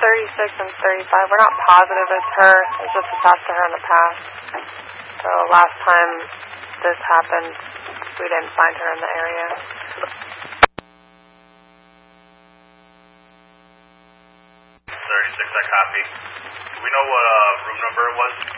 36 and 35. We're not positive it's her. It's just attached to her in the past. So last time this happened, we didn't find her in the area. 36, I copy. Do we know what room number it was?